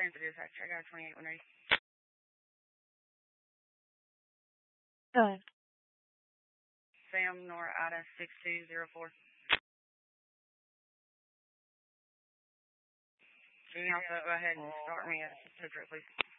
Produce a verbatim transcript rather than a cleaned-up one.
Transit dispatch. I got a twenty-eight when ready. Go ahead. Sam Nora Ida six two zero four. Can you also go ahead and start me a picture, please?